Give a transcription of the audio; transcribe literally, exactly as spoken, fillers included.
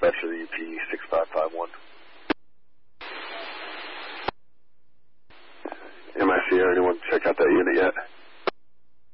dispatcher to U P six five five one. M I C, anyone check out that unit yet?